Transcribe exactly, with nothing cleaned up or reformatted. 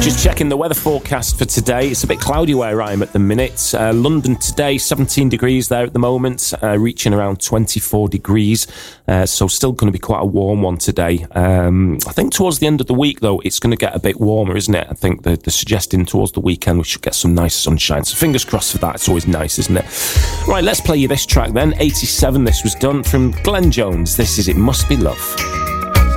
Just checking the weather forecast for today. It's a bit cloudy where I am at the minute. Uh, London today, seventeen degrees there at the moment, uh, reaching around twenty-four degrees. Uh, so still going to be quite a warm one today. Um, I think towards the end of the week, though, it's going to get a bit warmer, isn't it? I think they're, they're suggesting towards the weekend we should get some nice sunshine. So fingers crossed for that. It's always nice, isn't it? Right, let's play you this track then. eighty-seven, this was done from Glenn Jones. This is It Must Be Love.